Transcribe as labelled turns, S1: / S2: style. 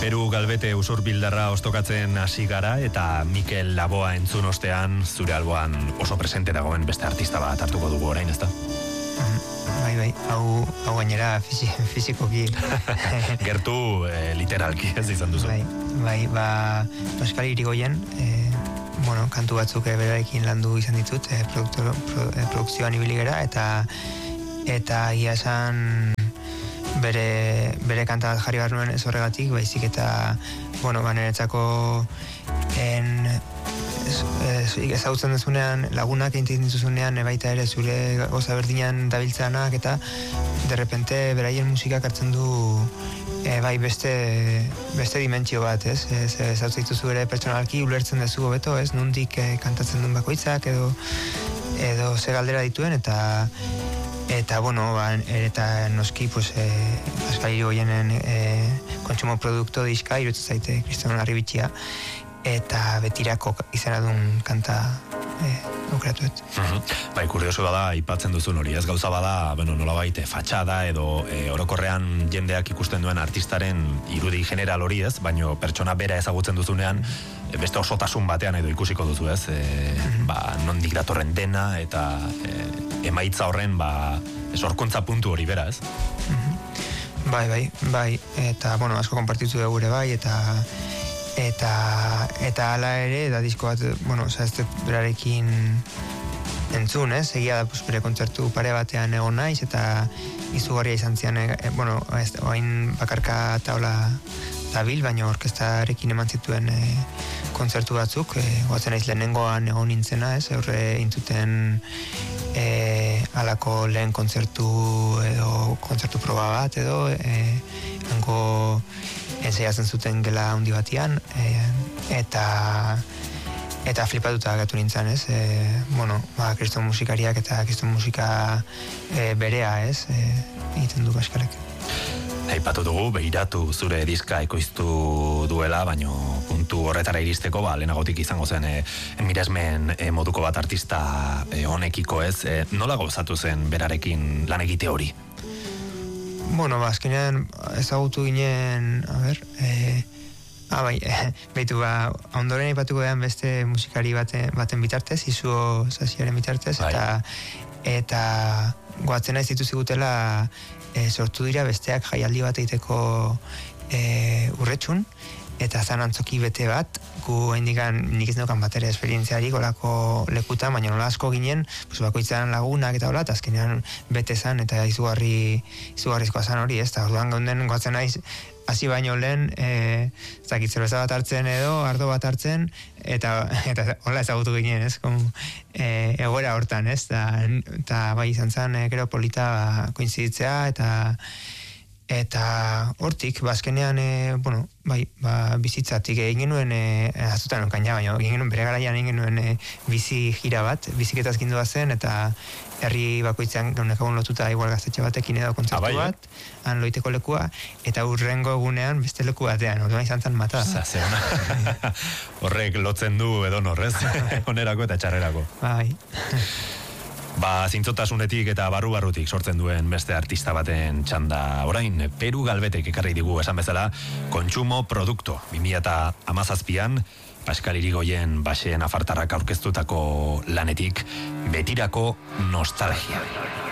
S1: Peru Galbete usurbildarra ostokatzen hasi gara eta Mikel Laboa entzun ostean zure alboan oso presente dagoen beste artista bat hartuko dugu orain, ezta?
S2: Bai, hau gainera fizikoki.
S1: Gertu literalki ez izan duzu.
S2: Bai, Pascal Irigoyen, kantu batzuk berarekin landu izan ditut, produkzioan ibili gera, eta ia esan bere kanta bat jarri behar nuen ez horregatik, baizik eta, niretzako ezagutzen duzunean, lagunak egin dituzunean, baita ere zure goza berdinan dabiltzanak, eta derrepente beraien musikak hartzen du beste dimentsio bat, ez? Ezagutzen dituzu ere pertsonalki ulertzen dezu hobeto, ez? Nondik kantatzen duen bakoitzak edo ze galdera dituen, eta noski, Pascal Irigoyenen kontsumo produkto diska, irutzen zaite Kristono Larribitxia, eta betirako izena duen kanta aukeratuet.
S1: Bai, kurioso bada, aipatzen duzun hori, ez gauza bada, nolabait, fatxada edo orokorrean jendeak ikusten duen artistaren irudi general hori, ez, baino pertsona bera ezagutzen duzunean, beste osotasun batean edo ikusiko duzu, ez, nondik datorren dena, eta emaitza horren, sorkuntza puntu hori bera, ez?
S2: Bai, eta, asko konpartitu dugu ere bai, eta ala ere, da disko bat, ez berarekin entzun, ez? Egia da, bere kontzertu pare batean egon naiz, eta izugarria izan zian, oain bakarka taula dabil, baina orkestarekin eman zituen kontzertu batzuk, goatzen naiz lehenengoan egon nintzena, ez? Horre intuten alako lehen kontzertu edo kontzertu proba bat edo hango ensaiatzen zuten gela handi batian, eta flipatuta gatu nintzen, ez? Kriston musikariak eta kriston musika berea, ez? Egiten du Pascalek.
S1: Aipatu dugu, behiratu zure diska ekoiztu duela, baino puntu horretara iristeko, lehenagotik izango zen miresmen moduko bat artista honekiko, ez? Nola gozatu zen berarekin lan egite hori?
S2: Azkenean ezagutu ginen, ondoren aipatuko dean beste musikari baten bitartez, Izuo Sasiaren bitartez, eta goatzen naiz ditu zigutela sortu dira besteak jaialdi bat egiteko urretxun, eta zan antzoki bete bat, gu indikan nik ez neukan bat ere esperientziari golako lekutan, baina nola asko ginen, bakoitzan lagunak eta hola, eta azkenean bete zan, eta izugarrizkoa zan hori, ez, eta orduan gaunden goatzen naiz, hasi baino lehen, zerbeza bat hartzen edo, ardo bat hartzen, eta hola ezagutu ginen, ez, egoera hortan, ez, eta bai izan zen, gero polita koinziditzea, eta hortik, azkenean, bizitzatik egin genuen, azutan onkan ja, baina egin genuen bere garaian egin genuen bizi gira bat, biziketaz gindua zen, eta herri bakoitzean gaunekagun lotuta igual gaztetxe batekin edo kontzertu bat, han loiteko lekua, eta urrengo egunean beste leku batean, orduan izan zen mata.
S1: Horrek lotzen du edo norrez, onerako eta txarrerako.
S2: Bai.
S1: Zintzotasunetik eta barru-barrutik sortzen duen beste artista baten txanda. Orain, Peru Galbetek ekarri digu esan bezala, kontsumo produkto. 2017an, Pascal Irigoyen baseen afartarrak aurkeztutako lanetik, betirako nostalgia.